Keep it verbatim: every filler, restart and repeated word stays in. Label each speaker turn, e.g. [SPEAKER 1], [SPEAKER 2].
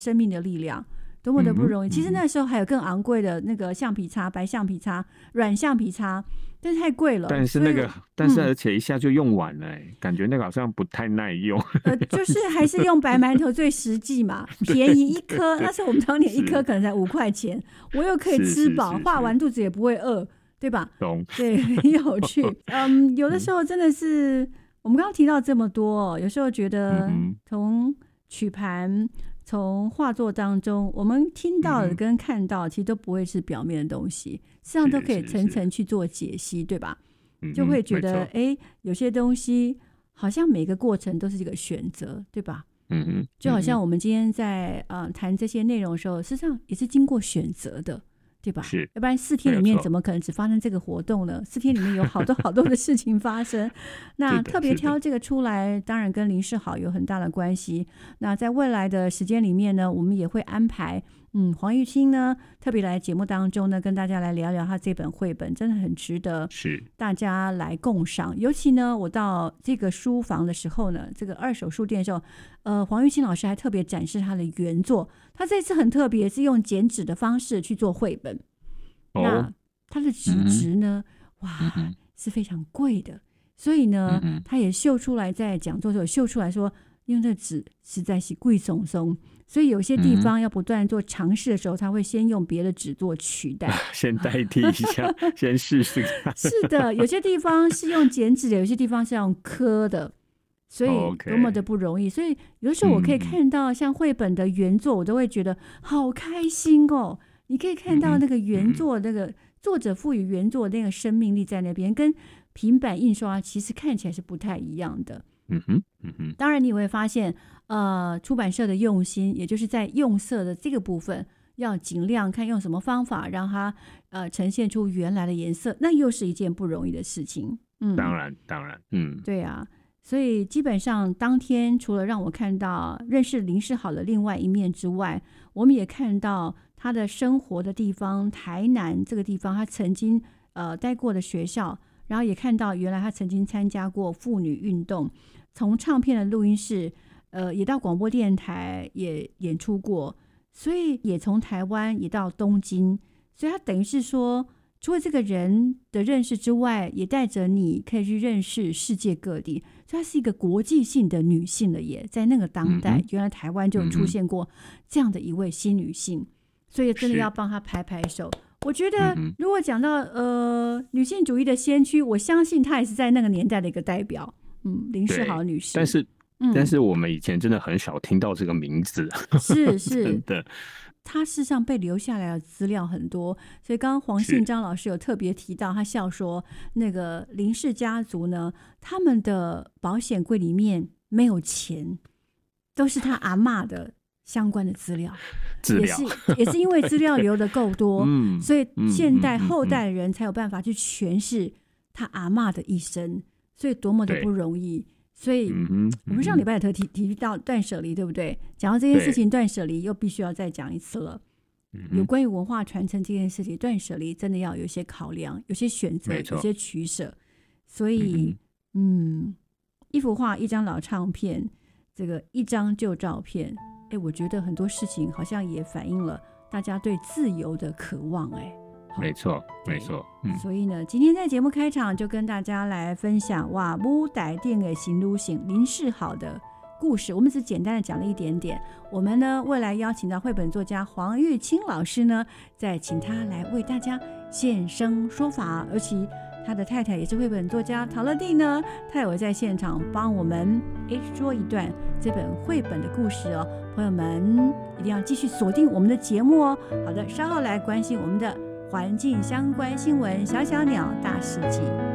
[SPEAKER 1] 生命的力量，多么的不容易。嗯、其实那时候还有更昂贵的那个橡皮擦，白橡皮擦、软橡皮擦，但是太贵了。
[SPEAKER 2] 但是那个，但是而且一下就用完了、欸嗯，感觉那个好像不太耐用。
[SPEAKER 1] 呃，就是还是用白馒头最实际嘛，便宜一颗。那时候我们当年一颗可能才五块钱，我又可以吃饱，化完肚子也不会饿，对吧？
[SPEAKER 2] 懂。
[SPEAKER 1] 对，很有趣。嗯，有的时候真的是，我们刚刚提到这么多，有时候觉得从曲盘。从画作当中我们听到的跟看到其实都不会是表面的东西，实际上都可以层层去做解析，对吧？就会觉得哎，有些东西好像每个过程都是一个选择，对吧？
[SPEAKER 2] 嗯嗯，
[SPEAKER 1] 就好像我们今天在呃谈这些内容的时候，事实上也是经过选择的，对吧？
[SPEAKER 2] 是，
[SPEAKER 1] 要不然四天里面怎么可能只发生这个活动呢？四天里面有好多好多的事情发生。那特别挑这个出来，当然跟林世好有很大的关系。那在未来的时间里面呢，我们也会安排，嗯，黄玉清呢特别来节目当中呢，跟大家来聊聊他这本绘本，真的很值得大家来共赏。尤其呢，我到这个书房的时候呢，这个二手书店的时候，呃，黄玉清老师还特别展示他的原作。他这次很特别，是用剪纸的方式去做绘本。
[SPEAKER 2] 哦、
[SPEAKER 1] 那他的纸质呢、嗯，哇、嗯，是非常贵的。所以呢，嗯、他也秀出来，在讲座的时候秀出来说，因为这纸实在是贵松松，所以有些地方要不断做尝试的时候，他会先用别的纸做取代，
[SPEAKER 2] 先代替一下，先试试看。
[SPEAKER 1] 是的，有些地方是用剪纸的，有些地方是用刻的。所以多么的不容易， okay. 所以有的时候我可以看到像绘本的原作、嗯、我都会觉得好开心哦。你可以看到那个原作、嗯、那个作者赋予原作那个生命力在那边，跟平板印刷其实看起来是不太一样的。
[SPEAKER 2] 嗯哼，嗯哼。
[SPEAKER 1] 当然你会发现呃，出版社的用心，也就是在用色的这个部分要尽量看用什么方法让它呃呈现出原来的颜色，那又是一件不容易的事情。嗯，
[SPEAKER 2] 当然当然，嗯，
[SPEAKER 1] 对啊。所以基本上当天除了让我看到认识林世好的另外一面之外，我们也看到他的生活的地方，台南这个地方他曾经呃待过的学校，然后也看到原来他曾经参加过妇女运动，从唱片的录音室呃也到广播电台也演出过，所以也从台湾也到东京，所以他等于是说除了这个人的认识之外，也带着你可以去认识世界各地，所以她是一个国际性的女性了耶。在那个当代、嗯、原来台湾就出现过这样的一位新女性，所以真的要帮她拍拍手。我觉得如果讲到呃女性主义的先驱，我相信她也是在那个年代的一个代表，嗯，林世好女士。
[SPEAKER 2] 但是、嗯、但是我们以前真的很少听到这个名字，
[SPEAKER 1] 是是
[SPEAKER 2] 真的。
[SPEAKER 1] 他事实上被留下来的资料很多，所以刚刚黄信章老师有特别提到，他笑说那个林氏家族呢，他们的保险柜里面没有钱，都是他阿嬷的相关的资料，
[SPEAKER 2] 资料
[SPEAKER 1] 也是也是因为资料留得够多、嗯，所以现代后代的人才有办法去诠释他阿嬷的一生，所以多么的不容易。所以我们上礼拜也特提提到断舍离，对不对？讲到这件事情，断舍离又必须要再讲一次了。有关于文化传承这件事情，断舍离真的要有些考量，有些选择，有些取舍。所以，嗯, 嗯，一幅画，一张老唱片，这个一张旧照片，哎，我觉得很多事情好像也反映了大家对自由的渴望，哎。
[SPEAKER 2] 没错没错、
[SPEAKER 1] 嗯、所以呢今天在节目开场就跟大家来分享哇母台顶的行路行林世好的故事，我们只简单的讲了一点点。我们呢未来邀请到绘本作家黄玉清老师呢，再请他来为大家现身说法，而且他的太太也是绘本作家陶乐蒂呢，他也会在现场帮我们诶说一段这本绘本的故事哦。朋友们一定要继续锁定我们的节目哦。好的，稍后来关心我们的环境相关新闻，小小鸟大世纪。